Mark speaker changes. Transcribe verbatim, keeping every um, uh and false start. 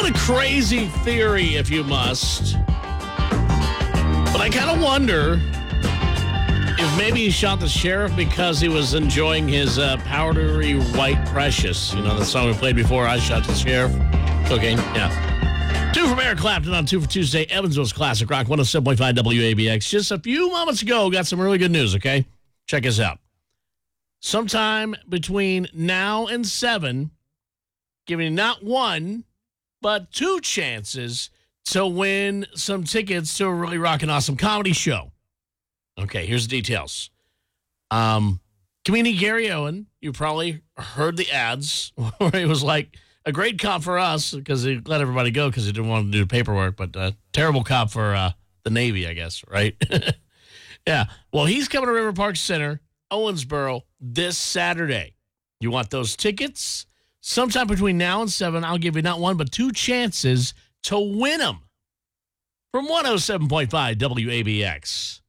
Speaker 1: a crazy theory, if you must. But I kind of wonder if maybe he shot the sheriff because he was enjoying his uh, powdery white precious. You know, the song we played before, I Shot the Sheriff. Okay, yeah. Two from Eric Clapton on Two for Tuesday, Evansville's Classic Rock, one oh seven point five W A B X. Just a few moments ago, got some really good news, okay? Check us out. Sometime between now and seven, giving not one, but two chances to win some tickets to a really rockin' awesome comedy show. Okay, here's the details. Um, comedian Gary Owen, you probably heard the ads where he was like, a great cop for us because he let everybody go because he didn't want to do the paperwork, but uh, terrible cop for uh, the Navy, I guess, right? Yeah, well, he's coming to River Park Center, Owensboro, this Saturday. You want those tickets? Sometime between now and seven, I'll give you not one, but two chances to win them from one oh seven point five W A B X.